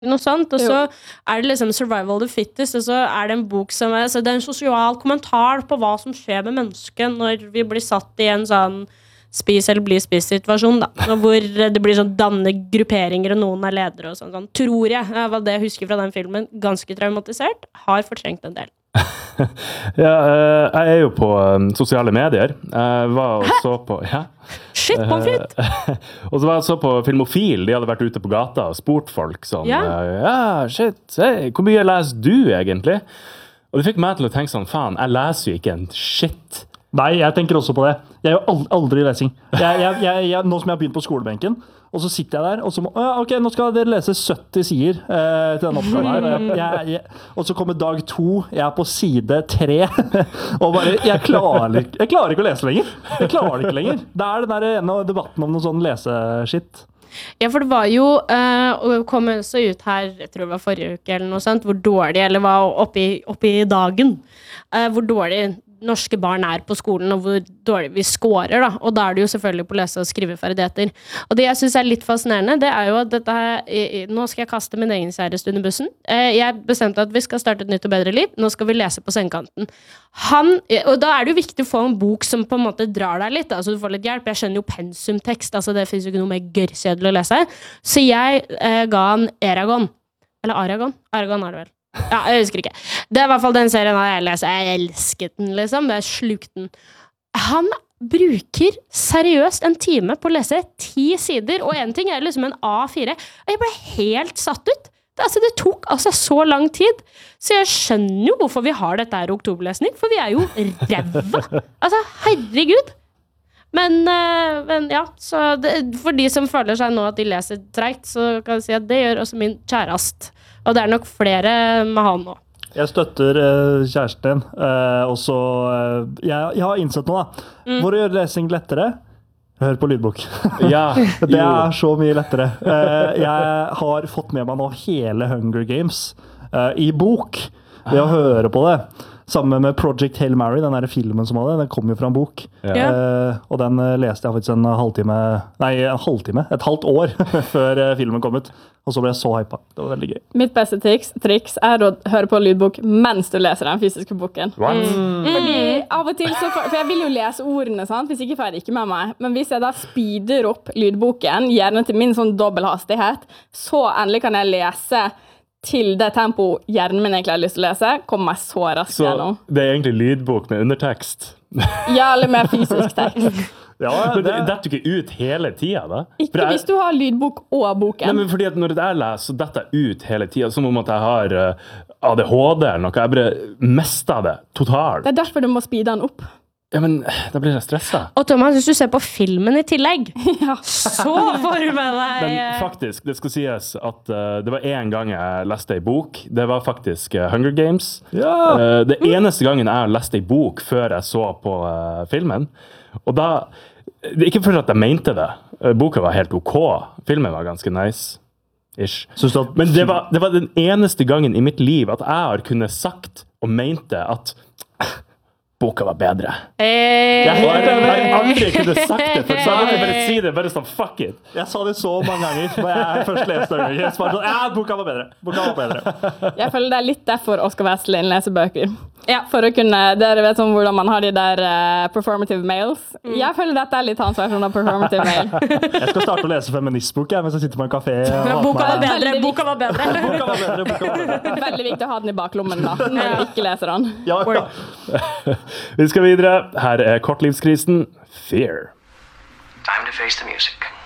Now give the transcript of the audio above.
noe sånt, og så det liksom survival of the fittest, og så det en bok som så det en sosial kommentar på hva som skjer med mennesket når vi blir satt i en sånn spis eller bli spis-situasjon, da. Hvor det blir sånn danne grupperinger, og noen ledere og sånn. Tror jeg, hva det jeg husker fra den filmen, ganske traumatisert, har fortrengt en del. Ja, jeg jo på sosiale medier. Jeg var og så på... Ja. Shit, pommes frites! Og så var jeg så på Filmofil. De hadde vært ute på gata og spurt folk sånn, shit, hey, hvor mye leser du egentlig? Og det fikk meg til å tenke sånn, faen, jeg leser jo ikke en shit. Nei, jeg tenker også på det. Jeg gjør aldri lesing. Nå som jeg har begynt på skolebenken, og så sitter jeg der, og så må, ok, nå skal dere lese 70 sider til denne oppgaven her. Og så kommer dag 2, jeg på side 3, og bare, jeg klarer ikke å lese lenger. Jeg klarer det ikke lenger. Det den der ene debatten om noe sånn leseskitt. Ja, for det var jo, og kom så ut her, jeg tror det var forrige uke eller noe sånt, hvor dårlig, eller var oppe i dagen, hvor dårlig norske barn på skolen, og hvor dårlig vi scorer, da. Og da det jo selvfølgelig på lese- og skriveferdigheter. Og det jeg synes litt fascinerende, det jo at dette nå skal jeg kaste min egen kjæreste under bussen. Jeg bestemte at vi skal starte et nytt og bedre liv. Nå skal vi lese på sengekanten. Og da det jo viktig å få en bok som på en måte drar deg litt, altså du får litt hjelp. Jeg skjønner jo pensumtekst, altså det finnes jo ikke noe mer gørrkjedelig å lese. Så jeg ga han Eragon. Eller Aragon? Aragon det vel. Ja, jeg husker ikke. Det I hvert fall den serien jeg leser. Jeg elsket den, liksom. Jeg slukte den. Han bruker seriøst en time på å lese 10 sider, og en ting liksom en A4. Og jeg ble helt satt ut. Det tok altså så lang tid. Så jeg skjønner jo hvorfor vi har dette her oktoberlesning, for vi jo ræva. Altså, herregud. Men ja, så for de som føler seg nå at de leser tregt, så kan jeg si at det gjør også min kjærest. Og det nok flere med han nå. Jeg støtter kjæresten din, og så jeg har innsett noe da. For å gjøre lesing lettere, hør på lydbok. Ja, det så mye lettere. Jeg har fått med meg nå hele Hunger Games I bok, ved å høre på det. Sammen med Project Hail Mary, den der filmen som hadde, den kom jo fra en bok. Og den leste jeg faktisk en halvtime, et halvt år før filmen kom ut. Og så ble jeg så hypet. Det var veldig gøy. Mitt beste triks å høre på lydbok mens du leser den fysiske boken. Fordi av og til, for jeg vil jo lese ordene, sant? Hvis ikke får jeg ikke med meg. Men hvis jeg da speeder opp lydboken, gjerne til min sånn dobbelthastighet, så endelig kan jeg lese til det tempo hjernen min egentlig har lyst til å lese, kommer meg så raskt gjennom. Så det egentlig lydbok med undertekst? Ja, eller med fysisk tekst. Ja, men detter du ikke ut hele tiden da? Ikke hvis du har lydbok og boken. Nei, men fordi at når jeg leser, så detter jeg ut hele tiden, som om at jeg har ADHD eller noe. Jeg bare mister det totalt. Det derfor du må speede den opp. Ja, men da blir jeg stresset. Og Thomas, hvis du ser på filmen I tillegg, så får du med deg... Men faktisk, det skal sies at det var en gang jeg leste en bok. Det var faktisk Hunger Games. Ja. Det eneste gangen jeg har lest en bok før jeg så på filmen. Og da... Det ikke for at jeg mente det. Boka var helt ok. Filmen var ganske nice. Ish. Men det var den eneste gangen I mitt liv at jeg har kunnet sagt og mente at boka var bedre. Jeg har aldri kunnet sagt det, for så jeg bare si det, bare sånn, fuck it. Jeg sa det så mange ganger, når jeg først leste det. Jeg svarte sånn, ja, boka var bedre. Jeg føler det litt derfor Oscar Westlin leser bøker. Ja, for å kunne, dere vet om hvordan man har de der performative mails. Jeg føler dette litt hans versjon av performative mail. Jeg skal starte å lese feministbok, mens jeg sitter på en kafé. Boka var bedre. Veldig viktig å ha den I baklommen da, når jeg ikke leser den. Ja. Vi skal videre. Her kortlivskrisen Fear. Time to face the music.